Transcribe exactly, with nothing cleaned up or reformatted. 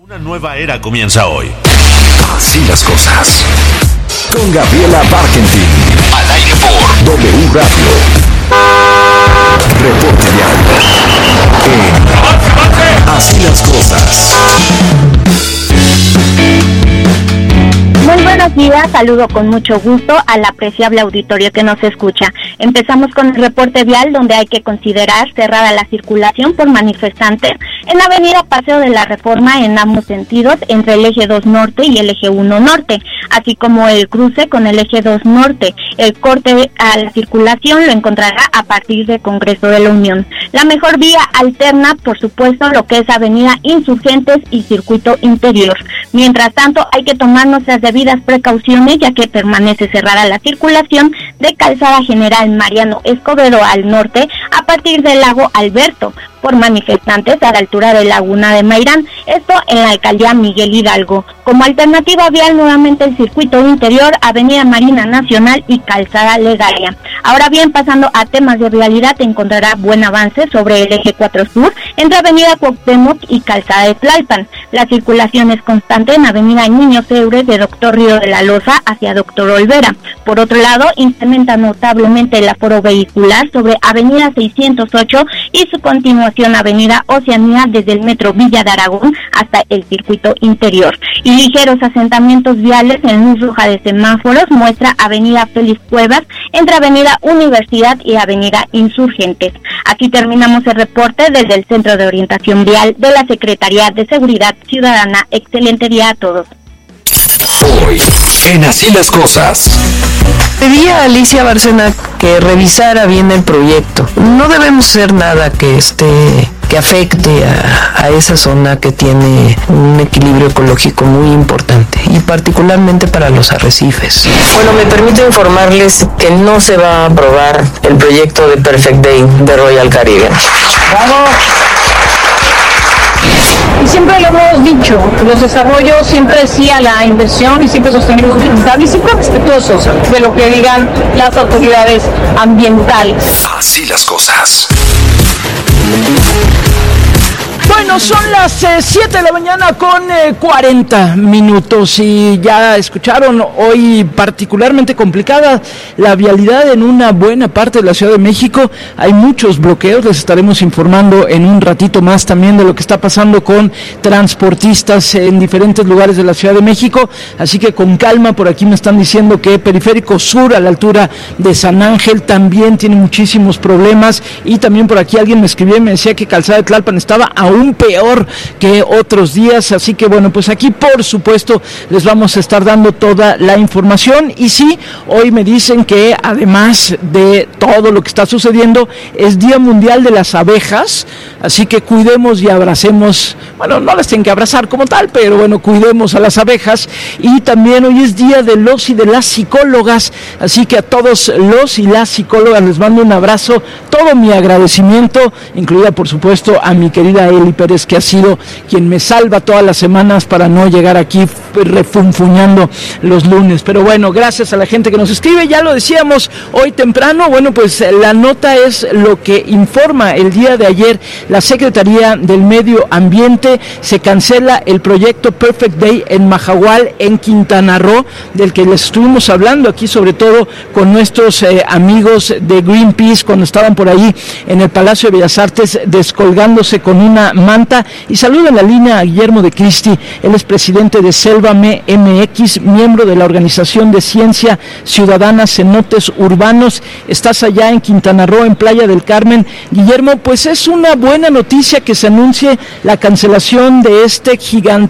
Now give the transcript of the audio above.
Una nueva era comienza hoy. Así las cosas. Con Gabriela Barkentin. Al aire por W Radio. Reporte Vial. En Así las cosas. Muy buenos días, saludo con mucho gusto al apreciable auditorio que nos escucha. Empezamos con el reporte vial, donde hay que considerar cerrada la circulación por manifestantes en la avenida Paseo de la Reforma en ambos sentidos, entre el eje dos norte y el eje uno norte, así como el cruce con el eje dos norte. El corte a la circulación lo encontrará a partir de Congreso de la Unión. La mejor vía alterna, por supuesto, lo que es avenida Insurgentes y Circuito Interior. Mientras tanto, hay que tomar nuestras debidas precauciones, ya que permanece cerrada la circulación de Calzada General Mariano Escobedo al norte a partir del Lago Alberto por manifestantes a la altura de Laguna de Mairán, esto en la alcaldía Miguel Hidalgo. Como alternativa vial, nuevamente el circuito interior, avenida Marina Nacional y Calzada Legaria. Ahora bien, pasando a temas de vialidad, encontrará buen avance sobre el eje cuatro sur entre avenida Cuauhtémoc y Calzada de Tlalpan. La circulación es constante en avenida Niño Seure de Doctor Río de la Loza hacia Doctor Olvera. Por otro lado, incrementa notablemente el aforo vehicular sobre avenida seiscientos ocho y su continuación avenida Oceanía desde el metro Villa de Aragón hasta el circuito interior. Y ligeros asentamientos viales en luz roja de semáforos muestra avenida Félix Cuevas entre avenida Universidad y avenida Insurgentes. Aquí terminamos el reporte desde el Centro de Orientación Vial de la Secretaría de Seguridad Ciudadana. Excelente día a todos. Hoy, en Así las cosas. Pedí a Alicia Bárcena que revisara bien el proyecto. No debemos hacer nada que esté que afecte a, a esa zona que tiene un equilibrio ecológico muy importante y particularmente para los arrecifes. Bueno, me permito informarles que no se va a aprobar el proyecto de Perfect Day de Royal Caribbean. ¡Vamos! Y siempre lo hemos dicho, los desarrollos siempre decía la inversión y siempre sostenible y siempre respetuosos de lo que digan las autoridades ambientales. Así las cosas. Bueno, son las siete eh, de la mañana con eh, cuarenta minutos y ya escucharon, hoy particularmente complicada la vialidad en una buena parte de la Ciudad de México. Hay muchos bloqueos, les estaremos informando en un ratito más también de lo que está pasando con transportistas en diferentes lugares de la Ciudad de México, así que con calma. Por aquí me están diciendo que Periférico Sur a la altura de San Ángel también tiene muchísimos problemas, y también por aquí alguien me escribió y me decía que Calzada de Tlalpan estaba aún peor que otros días, así que bueno, pues aquí por supuesto les vamos a estar dando toda la información. Y sí, hoy me dicen que además de todo lo que está sucediendo es Día Mundial de las Abejas, así que cuidemos y abracemos, bueno, no las tienen que abrazar como tal, pero bueno, cuidemos a las abejas. Y también hoy es Día de los y de las psicólogas, así que a todos los y las psicólogas les mando un abrazo, todo mi agradecimiento, incluida por supuesto a mi querida Eli Pérez, que ha sido quien me salva todas las semanas para no llegar aquí refunfuñando los lunes. Pero bueno, gracias a la gente que nos escribe, ya lo decíamos hoy temprano. Bueno, pues la nota es lo que informa el día de ayer la Secretaría del Medio Ambiente. Se cancela el proyecto Perfect Day en Mahahual, en Quintana Roo, del que les estuvimos hablando aquí, sobre todo con nuestros eh, amigos de Greenpeace, cuando estaban por ahí en el Palacio de Bellas Artes descolgándose con una manta. Y saludo en la línea a Guillermo de Cristi, él es presidente de Sélvame M X, miembro de la Organización de Ciencia Ciudadana Cenotes Urbanos. Estás allá en Quintana Roo, en Playa del Carmen. Guillermo, pues es una buena noticia que se anuncie la cancelación de este gigante